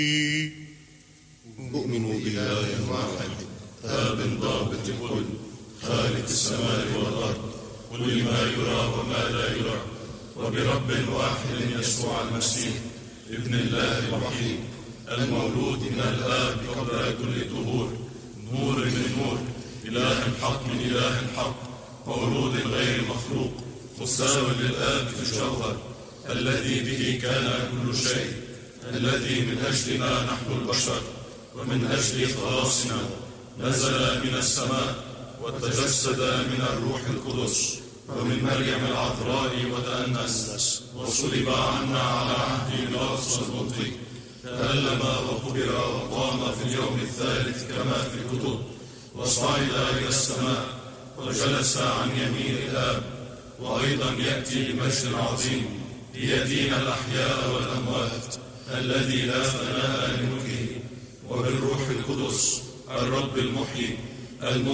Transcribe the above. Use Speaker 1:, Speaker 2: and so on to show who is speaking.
Speaker 1: أؤمن بإله واحد آب ضابط الكل خالق السماء والأرض كل ما يرى وما لا يرى وبرب واحد يسوع المسيح ابن الله الوحيد المولود من الآب قبل كل دهور نور من نور إله حق من إله حق مولود غير مخلوق مساو للآب في الجوهر الذي به كان كل شيء الذي من أجلنا نحن البشر ومن أجل خلاصنا نزل من السماء وتجسد من الروح القدس ومن مريم العذراء وتأنس وصلب عنا على عهد بيلاطس البنطي تألم وقبر وقام في اليوم الثالث كما في الكتب وصعد إلى السماء وجلس عن يمين الآب وأيضا يأتي بمجد عظيم ليدين الأحياء والأموات الذي لا فناء لملكه وبالروح القدس الرب المحيي